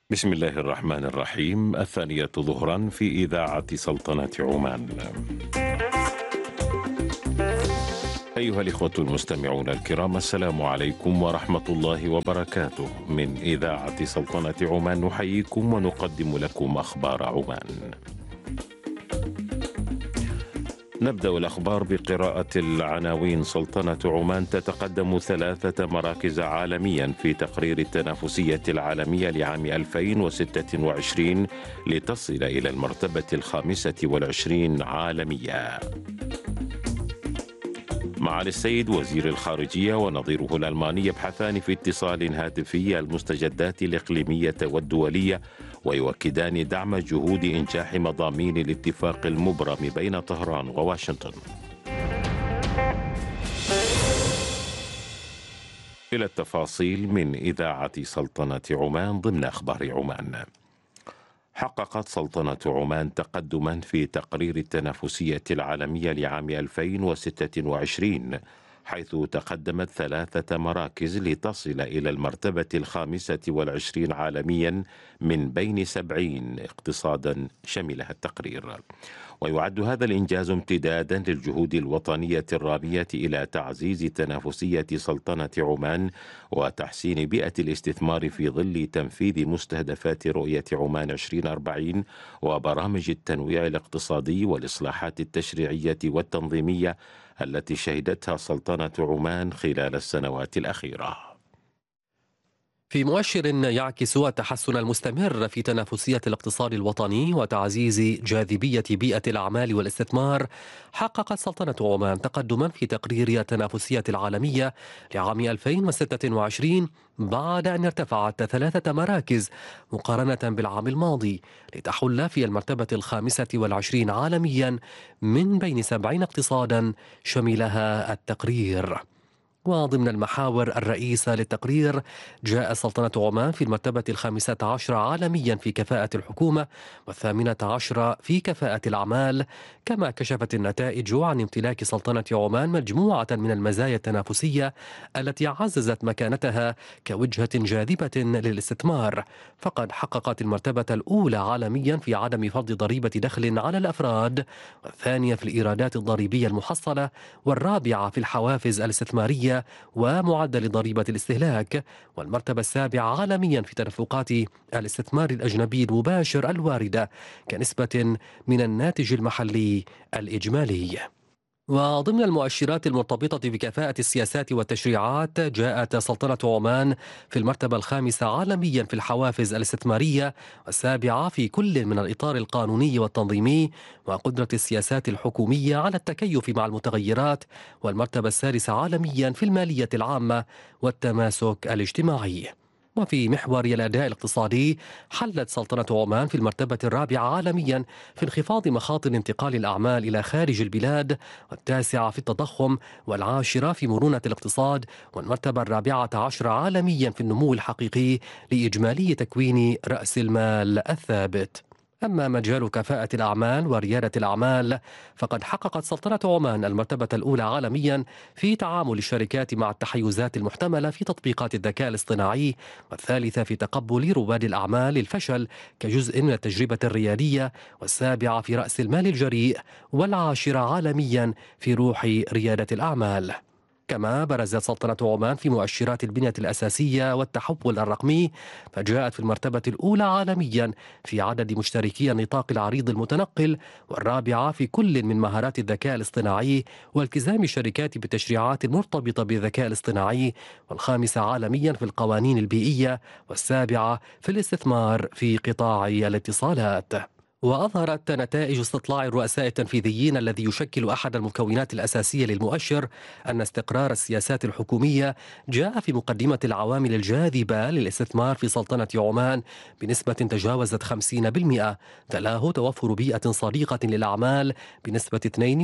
بسم الله الرحمن الرحيم. 2 ظهرا في إذاعة سلطنة عمان. أيها الإخوة المستمعون الكرام، السلام عليكم ورحمة الله وبركاته. من إذاعة سلطنة عمان نحييكم ونقدم لكم أخبار عمان. نبدأ الأخبار بقراءة العناوين. سلطنة عمان تتقدم 3 مراكز عالميا في تقرير التنافسية العالمية لعام 2026 لتصل إلى المرتبة 25 عالميا. معالي السيد وزير الخارجية ونظيره الألماني يبحثان في اتصال هاتفي المستجدات الإقليمية والدولية، ويؤكدان دعم جهود إنجاح مضامين الاتفاق المبرم بين طهران وواشنطن. إلى التفاصيل من إذاعة سلطنة عمان ضمن أخبار عمان. حققت سلطنة عمان تقدما في تقرير التنافسية العالمية لعام 2026، حيث تقدمت 3 مراكز لتصل إلى المرتبة 25 عالميا من بين 70 اقتصادا شملها التقرير. ويعد هذا الإنجاز امتدادا للجهود الوطنية الرامية إلى تعزيز تنافسية سلطنة عمان وتحسين بيئة الاستثمار في ظل تنفيذ مستهدفات رؤية عمان 2040 وبرامج التنويع الاقتصادي والإصلاحات التشريعية والتنظيمية التي شهدتها سلطنة عمان خلال السنوات الأخيرة. في مؤشر يعكس التحسن المستمر في تنافسية الاقتصاد الوطني وتعزيز جاذبية بيئة الأعمال والاستثمار، حققت سلطنة عمان تقدما في تقرير التنافسية العالمية لعام 2026 بعد أن ارتفعت 3 مراكز مقارنة بالعام الماضي لتحل في المرتبة 25 عالميا من بين 70 اقتصادا شملها التقرير. وضمن المحاور الرئيسة للتقرير، جاء سلطنة عمان في المرتبة 15 عالميا في كفاءة الحكومة و18 في كفاءة الأعمال. كما كشفت النتائج عن امتلاك سلطنة عمان مجموعة من المزايا التنافسية التي عززت مكانتها كوجهة جاذبة للاستثمار، فقد حققت المرتبة الأولى عالميا في عدم فرض ضريبة دخل على الأفراد، والثانية في الإيرادات الضريبية المحصلة، والرابعة في الحوافز الاستثمارية ومعدل ضريبة الاستهلاك، والمرتبة 7 عالميا في تدفقات الاستثمار الأجنبي المباشر الواردة كنسبة من الناتج المحلي الإجمالي. وضمن المؤشرات المرتبطة بكفاءة السياسات والتشريعات، جاءت سلطنة عمان في المرتبة 5 عالميا في الحوافز الاستثمارية، و7 في كل من الإطار القانوني والتنظيمي وقدرة السياسات الحكومية على التكيف مع المتغيرات، والمرتبة 6 عالميا في المالية العامة والتماسك الاجتماعي. وفي محور الأداء الاقتصادي، حلت سلطنة عمان في المرتبة 4 عالميا في انخفاض مخاطر انتقال الأعمال إلى خارج البلاد، والتاسعة في التضخم، والعاشرة في مرونة الاقتصاد، والمرتبة 14 عالميا في النمو الحقيقي لإجمالي تكوين رأس المال الثابت. أما مجال كفاءة الأعمال وريادة الأعمال، فقد حققت سلطنة عمان المرتبة الأولى عالميا في تعامل الشركات مع التحيزات المحتملة في تطبيقات الذكاء الاصطناعي، والثالثة في تقبل رواد الأعمال الفشل كجزء من التجربة الريادية، والسابعة في رأس المال الجريء، والعاشرة عالميا في روح ريادة الأعمال. كما برزت سلطنة عمان في مؤشرات البنية الأساسية والتحول الرقمي، فجاءت في المرتبة الأولى عالميا في عدد مشتركي النطاق العريض المتنقل، والرابعة في كل من مهارات الذكاء الاصطناعي والتزام الشركات بالتشريعات المرتبطة بالذكاء الاصطناعي، والخامسة عالميا في القوانين البيئية، والسابعة في الاستثمار في قطاع الاتصالات. وأظهرت نتائج استطلاع الرؤساء التنفيذيين الذي يشكل أحد المكونات الأساسية للمؤشر أن استقرار السياسات الحكومية جاء في مقدمة العوامل الجاذبة للاستثمار في سلطنة عمان بنسبة تجاوزت 50%، تلاه توفر بيئة صديقة للأعمال بنسبة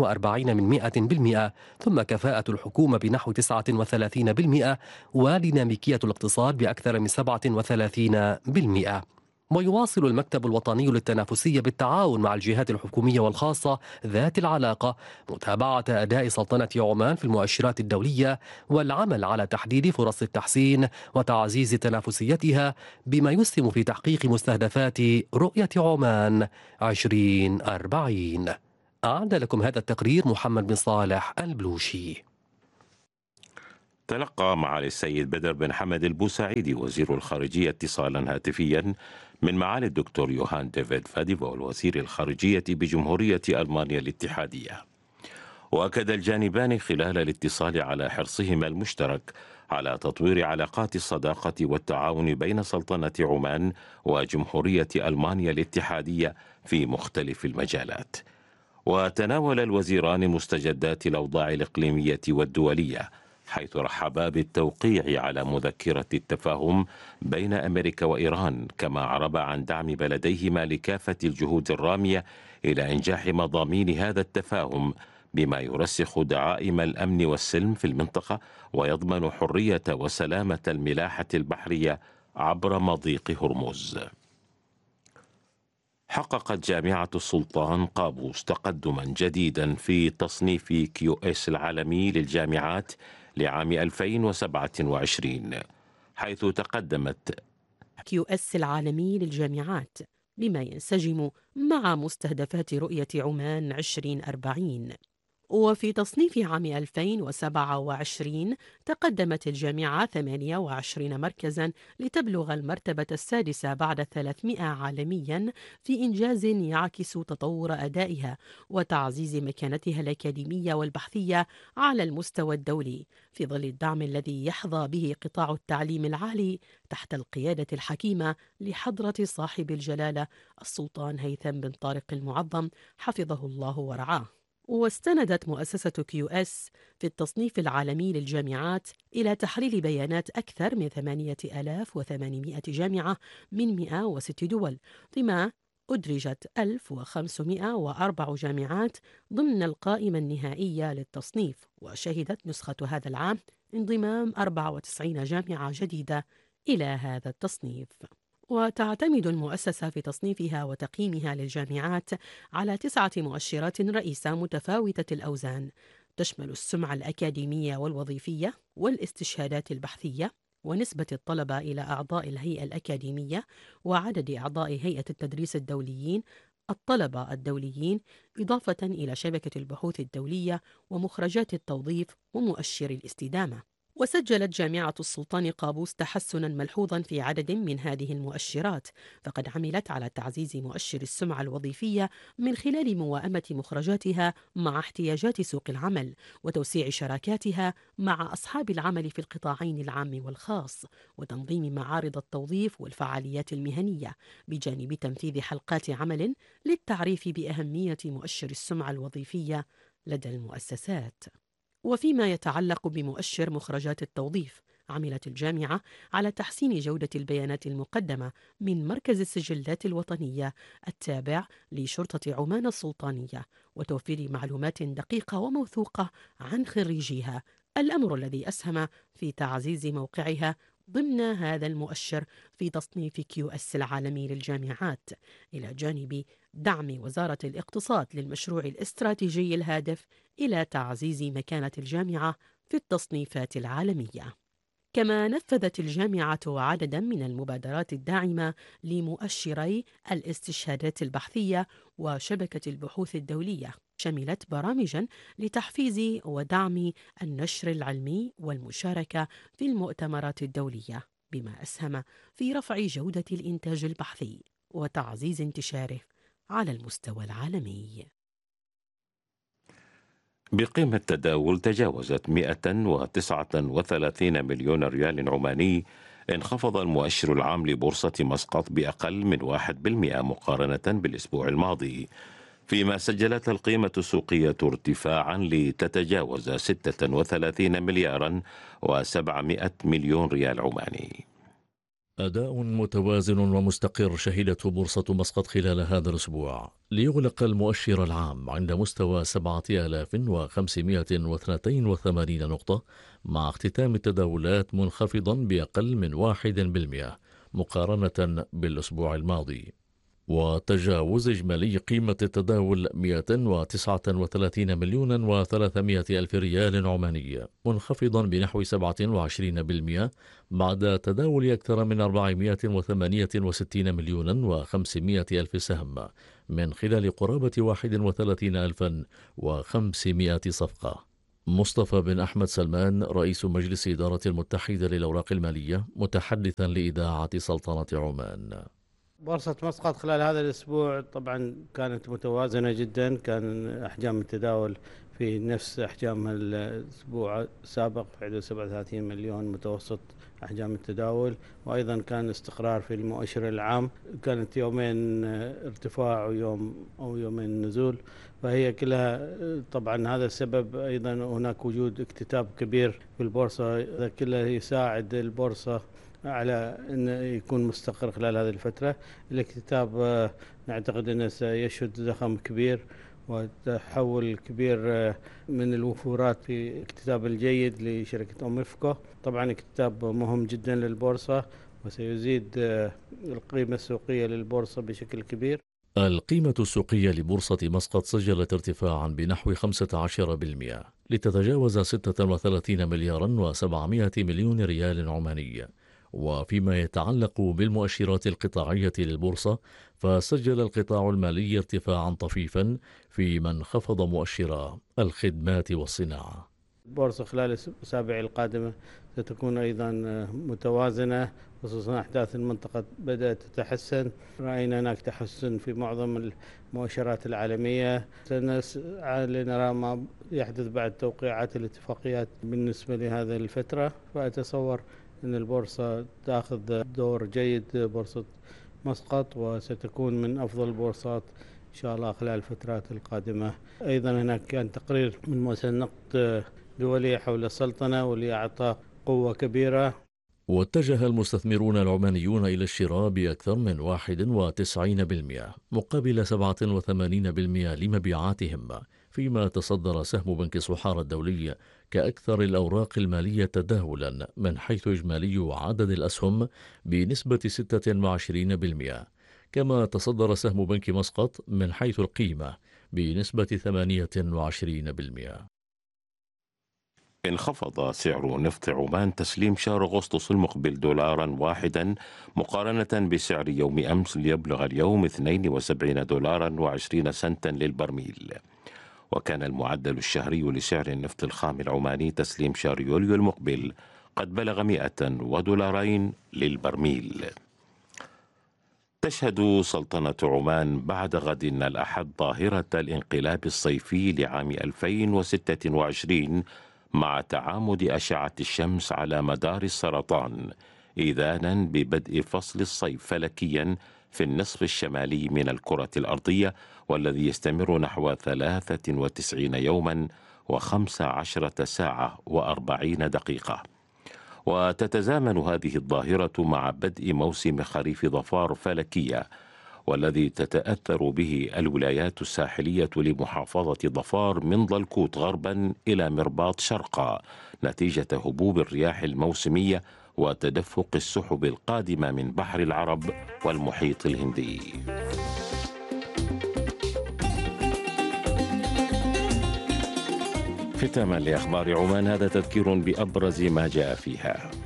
42%، ثم كفاءة الحكومة بنحو 39%، وديناميكية الاقتصاد بأكثر من 37%. ويواصل المكتب الوطني للتنافسية بالتعاون مع الجهات الحكومية والخاصة ذات العلاقة متابعة أداء سلطنة عمان في المؤشرات الدولية والعمل على تحديد فرص التحسين وتعزيز تنافسيتها بما يسهم في تحقيق مستهدفات رؤية عمان 2040. أعد لكم هذا التقرير محمد بن صالح البلوشي. تلقى معالي السيد بدر بن حمد البوسعيدي وزير الخارجية اتصالا هاتفيا من معالي الدكتور يوهان ديفيد فاديفول وزير الخارجية بجمهورية ألمانيا الاتحادية. وأكد الجانبان خلال الاتصال على حرصهما المشترك على تطوير علاقات الصداقة والتعاون بين سلطنة عمان وجمهورية ألمانيا الاتحادية في مختلف المجالات. وتناول الوزيران مستجدات الأوضاع الإقليمية والدولية، حيث رحبا بالتوقيع على مذكرة التفاهم بين أمريكا وإيران، كما عربا عن دعم بلديهما لكافة الجهود الرامية إلى إنجاح مضامين هذا التفاهم، بما يرسخ دعائم الأمن والسلم في المنطقة ويضمن حرية وسلامة الملاحة البحرية عبر مضيق هرمز. حققت جامعة السلطان قابوس تقدما جديدا في تصنيف QS العالمي للجامعات لعام 2027، حيث تقدمت QS العالمي للجامعات بما ينسجم مع مستهدفات رؤية عمان 2040. وفي تصنيف عام 2027 تقدمت الجامعة 28 مركزاً لتبلغ المرتبة السادسة بعد 300 عالمياً، في إنجاز يعكس تطور أدائها وتعزيز مكانتها الأكاديمية والبحثية على المستوى الدولي، في ظل الدعم الذي يحظى به قطاع التعليم العالي تحت القيادة الحكيمة لحضرة صاحب الجلالة السلطان هيثم بن طارق المعظم حفظه الله ورعاه. واستندت مؤسسة QS في التصنيف العالمي للجامعات إلى تحليل بيانات أكثر من 8800 جامعة من 106 دول، ثم أدرجت 1504 جامعات ضمن القائمة النهائية للتصنيف. وشهدت نسخة هذا العام انضمام 94 جامعة جديدة إلى هذا التصنيف. وتعتمد المؤسسة في تصنيفها وتقييمها للجامعات على 9 مؤشرات رئيسة متفاوتة الأوزان، تشمل السمعة الأكاديمية والوظيفية والاستشهادات البحثية ونسبة الطلبة إلى أعضاء الهيئة الأكاديمية وعدد أعضاء هيئة التدريس الدوليين، الطلبة الدوليين، إضافة إلى شبكة البحوث الدولية ومخرجات التوظيف ومؤشر الاستدامة. وسجلت جامعة السلطان قابوس تحسناً ملحوظاً في عدد من هذه المؤشرات، فقد عملت على تعزيز مؤشر السمعة الوظيفية من خلال موائمة مخرجاتها مع احتياجات سوق العمل، وتوسيع شراكاتها مع أصحاب العمل في القطاعين العام والخاص، وتنظيم معارض التوظيف والفعاليات المهنية، بجانب تنفيذ حلقات عمل للتعريف بأهمية مؤشر السمعة الوظيفية لدى المؤسسات. وفيما يتعلق بمؤشر مخرجات التوظيف، عملت الجامعة على تحسين جودة البيانات المقدمة من مركز السجلات الوطنية التابع لشرطة عمان السلطانية، وتوفير معلومات دقيقة وموثوقة عن خريجيها، الأمر الذي أسهم في تعزيز موقعها ضمن هذا المؤشر في تصنيف QS العالمي للجامعات، إلى جانب دعم وزارة الاقتصاد للمشروع الاستراتيجي الهادف إلى تعزيز مكانة الجامعة في التصنيفات العالمية. كما نفذت الجامعة عددا من المبادرات الداعمة لمؤشري الاستشهادات البحثية وشبكة البحوث الدولية، شملت برامجا لتحفيز ودعم النشر العلمي والمشاركة في المؤتمرات الدولية، بما أسهم في رفع جودة الإنتاج البحثي وتعزيز انتشاره على المستوى العالمي. بقيمة تداول تجاوزت 139 مليون ريال عماني، انخفض المؤشر العام لبورصة مسقط بأقل من 1% مقارنة بالأسبوع الماضي، فيما سجلت القيمة السوقية ارتفاعا لتتجاوز 36 مليارا و700 مليون ريال عماني. أداء متوازن ومستقر شهدته بورصة مسقط خلال هذا الأسبوع، ليغلق المؤشر العام عند مستوى 7582 نقطة، مع اختتام التداولات منخفضا بأقل من 1%، مقارنة بالأسبوع الماضي. وتجاوز إجمالي قيمة التداول 139 مليون و300 ألف ريال عماني، منخفضا بنحو 27% بعد تداول أكثر من 468 مليون و500 ألف سهم من خلال قرابة 31,500 صفقة. مصطفى بن أحمد سلمان رئيس مجلس إدارة المتحدة للأوراق المالية متحدثا لإذاعة سلطنة عمان. بورصة مسقط خلال هذا الأسبوع طبعا كانت متوازنة جدا، كان أحجام التداول في نفس أحجام الأسبوع السابق في حدود 37 مليون متوسط أحجام التداول، وأيضا كان استقرار في المؤشر العام، كانت يومين ارتفاع ويوم أو يومين نزول، فهي كلها طبعا هذا السبب. أيضا هناك وجود اكتتاب كبير في البورصة، هذا كله يساعد البورصة على أن يكون مستقر خلال هذه الفترة. الاكتتاب نعتقد أنه سيشهد زخم كبير وتحول كبير من الوفورات في اكتتاب الجيد لشركة أوميفكو. طبعا اكتتاب مهم جدا للبورصة وسيزيد القيمة السوقية للبورصة بشكل كبير. القيمة السوقية لبورصة مسقط سجلت ارتفاعا بنحو 15% لتتجاوز 36 مليارا و700 مليون ريال عماني. وفيما يتعلق بالمؤشرات القطاعية للبورصة، فسجل القطاع المالي ارتفاعا طفيفا فيما انخفض مؤشرا الخدمات والصناعة. البورصة خلال الأسابيع القادمة ستكون أيضا متوازنة، خصوصا أحداث المنطقة بدأت تتحسن، رأينا هناك تحسن في معظم المؤشرات العالمية، سنسعى لنرى ما يحدث بعد توقيعات الاتفاقيات بالنسبة لهذه الفترة، فأتصور أن البورصة تأخذ دور جيد بورصة مسقط وستكون من أفضل البورصات إن شاء الله خلال الفترات القادمة. أيضا هناك كان تقرير من مؤسسة نقد دولية حول السلطنة واللي أعطى قوة كبيرة. واتجه المستثمرون العمانيون إلى الشراء بأكثر من 91% مقابل 87% لمبيعاتهم، فيما تصدر سهم بنك صحارى الدولي كأكثر الأوراق المالية تداولا من حيث إجمالي عدد الأسهم بنسبة 26%، كما تصدر سهم بنك مسقط من حيث القيمة بنسبة 28%. انخفض سعر نفط عمان تسليم شهر أغسطس المقبل دولارا واحدا مقارنة بسعر يوم أمس، ليبلغ اليوم 72 دولارا و20 سنتا للبرميل. وكان المعدل الشهري لسعر النفط الخام العماني تسليم شهر يوليو المقبل قد بلغ 102 دولارين للبرميل. تشهد سلطنة عمان بعد غد الأحد ظاهرة الانقلاب الصيفي لعام 2026 مع تعامد أشعة الشمس على مدار السرطان، إذانا ببدء فصل الصيف فلكيا في النصف الشمالي من الكرة الأرضية، والذي يستمر نحو 93 يوما و15 ساعة و40 دقيقة. وتتزامن هذه الظاهرة مع بدء موسم خريف ظفار فلكية، والذي تتأثر به الولايات الساحلية لمحافظة ظفار من ضلكوت غربا إلى مرباط شرقا، نتيجة هبوب الرياح الموسمية وتدفق السحب القادمة من بحر العرب والمحيط الهندي. ختاما لأخبار عمان، هذا تذكير بأبرز ما جاء فيها.